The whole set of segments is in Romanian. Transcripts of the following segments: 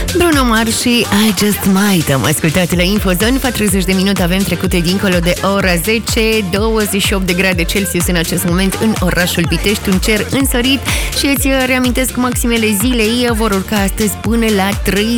Bruno Mars și I Just Might. Am ascultat la InfoZone. 40 de minute avem trecute dincolo de ora 10. 28 de grade Celsius în acest moment în orașul Pitești, un cer însorit. Și îți reamintesc, maximele zilei vor urca astăzi până la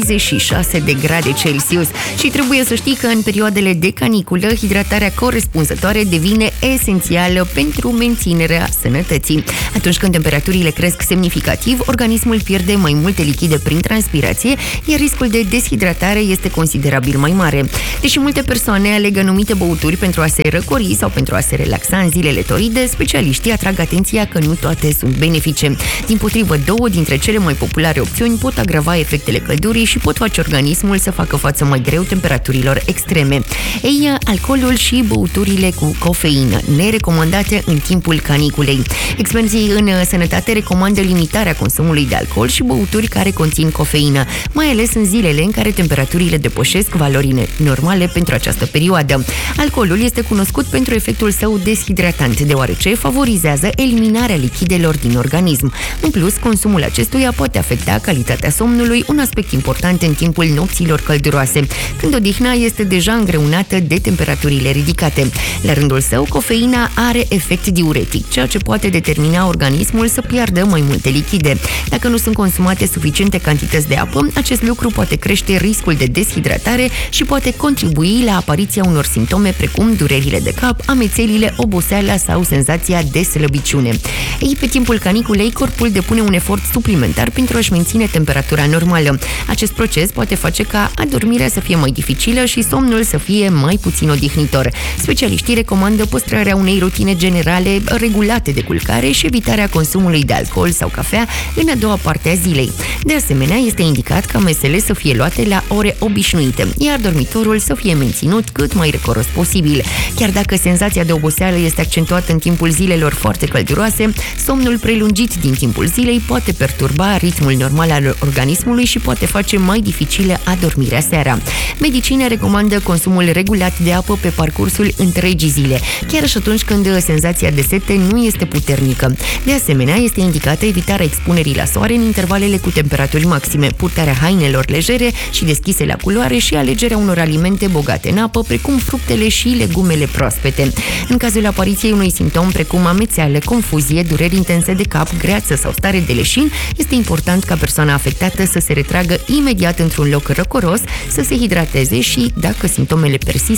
36 de grade Celsius. Și trebuie să știi că în perioadele de caniculă, hidratarea corespunzătoare devine esențială pentru menținerea sănătății. Atunci când temperaturile cresc semnificativ, organismul pierde mai multe lichide prin transpirație, iar riscul de deshidratare este considerabil mai mare. Deși multe persoane aleg anumite băuturi pentru a se răcori sau pentru a se relaxa în zilele toride, specialiștii atrag atenția că nu toate sunt benefice. Dimpotrivă, două dintre cele mai populare opțiuni pot agrava efectele căldurii și pot face organismul să facă față mai greu temperaturilor extreme. Ei, alcoolul și băuturile cu cofeină, nerecomandate în timpul caniculei. Experții în sănătate recomandă limitarea consumului de alcool și băuturi care conțin cofeină, mai ales în zilele în care temperaturile depășesc valorile normale pentru această perioadă. Alcoolul este cunoscut pentru efectul său deshidratant, deoarece favorizează eliminarea lichidelor din organism. În plus, consumul acestuia poate afecta calitatea somnului, un aspect important în timpul nopților călduroase, când odihna este deja îngreunată de temperaturile ridicate. La rândul său, cofeina are efect diuretic, ceea ce poate determina organismul să piardă mai multe lichide. Dacă nu sunt consumate suficiente cantități de apă, acest lucru poate crește riscul de deshidratare și poate contribui la apariția unor simptome precum durerile de cap, amețelile, oboseala sau senzația de slăbiciune. Ei, pe timpul caniculei, corpul depune un efort suplimentar pentru a-și menține temperatura normală. Acest proces poate face ca adormirea să fie mai dificilă și somnul să fie mai puțin odihnitor. Specialiștii recomandă păstrarea unei rutine generale regulate de culcare și evitarea consumului de alcool sau cafea în a doua parte a zilei. De asemenea, este indicat ca mesele să fie luate la ore obișnuite, iar dormitorul să fie menținut cât mai recoros posibil. Chiar dacă senzația de oboseală este accentuată în timpul zilelor foarte călduroase, somnul prelungit din timpul zilei poate perturba ritmul normal al organismului și poate face mai dificilă adormirea seara. Medicina recomandă consumul regulat de apă pe parcursul întregii zile, chiar și atunci când senzația de sete nu este puternică. De asemenea, este indicată evitarea expunerii la soare în intervalele cu temperaturi maxime, purtarea hainelor legere și deschise la culoare și alegerea unor alimente bogate în apă, precum fructele și legumele proaspete. În cazul apariției unui simptom precum amețeală, confuzie, dureri intense de cap, greață sau stare de leșin, este important ca persoana afectată să se retragă imediat într-un loc răcoros, să se hidrateze și, dacă simptomele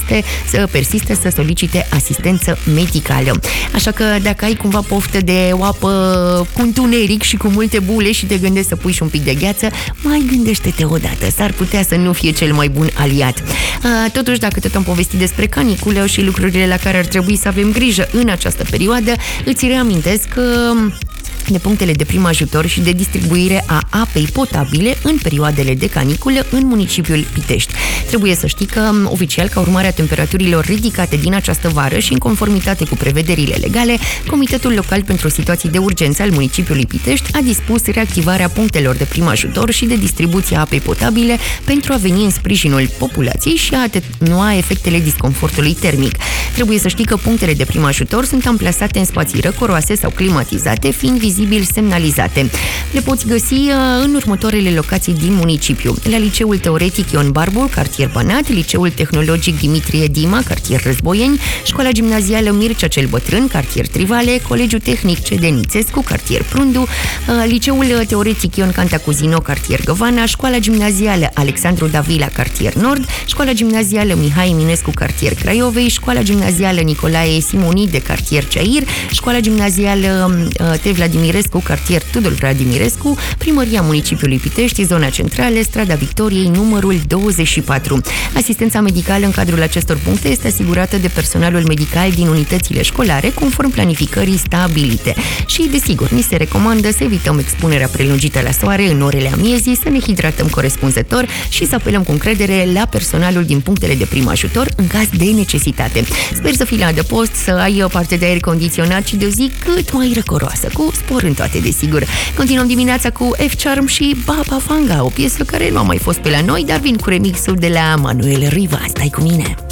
persistă, să solicite asistență medicală. Așa că dacă ai cumva poftă de o apă cu întuneric și cu multe bule și te gândești să pui și un pic de gheață, mai gândește-te odată, s-ar putea să nu fie cel mai bun aliat. Totuși, dacă tot am povestit despre caniculă și lucrurile la care ar trebui să avem grijă în această perioadă, îți reamintesc de punctele de prim ajutor și de distribuire a apei potabile în perioadele de caniculă în municipiul Pitești. Trebuie să știi că, oficial, ca urmare a temperaturilor ridicate din această vară și în conformitate cu prevederile legale, Comitetul Local pentru Situații de Urgență al municipiului Pitești a dispus reactivarea punctelor de prim ajutor și de distribuție a apei potabile pentru a veni în sprijinul populației și a atenua efectele disconfortului termic. Trebuie să știi că punctele de prim ajutor sunt amplasate în spații răcoroase sau climatizate, fiind vizibil semnalizate. Le poți găsi în următoarele locații din municipiu: la Liceul Teoretic Ion Barbu, cartier Banat, Liceul Tehnologic Dimitrie Dima, cartier Războieni, Școala Gimnazială Mircea cel Bătrân, cartier Trivale, Colegiul Tehnic Cedenițescu, cartier Prundu, Liceul Teoretic Ion Cantacuzino, cartier Găvana, Școala Gimnazială Alexandru Davila, cartier Nord, Școala Gimnazială Mihai Eminescu, cartier Craiovei, Școala Gimnazială Nicolae Simonide, cartier Ceair, Școala Gimnazială T. Vladimirescu, cartier Tudor Vladimirescu, Primăria Municipiului Pitești, zona centrală, strada Victoriei, numărul 24. Asistența medicală în cadrul acestor puncte este asigurată de personalul medical din unitățile școlare, conform planificării stabilite. Și, desigur, ni se recomandă să evităm expunerea prelungită la soare în orele amiezii, să ne hidratăm corespunzător și să apelăm cu încredere la personalul din punctele de prim ajutor în caz de necesitate. Sper să fii la adăpost, să ai parte de aer condiționat și de o zi cât mai răcoroasă, cu spor în toate, desigur. Continuăm dimineața cu F-Charm și Baba Vanga, o piesă care nu a mai fost pe la noi, dar vin cu remixul de la Manuel Riva. Stai cu mine!